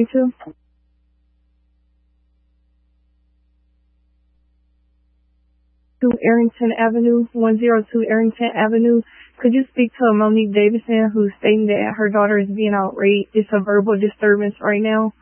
to? To Arrington Avenue, 102 Arrington Avenue. Could you speak to Monique Davidson, who's stating that her daughter is being outraged? It's a verbal disturbance right now.